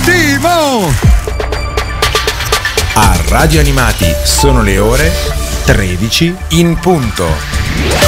Timo! A Radio Animati sono le ore 13 in punto.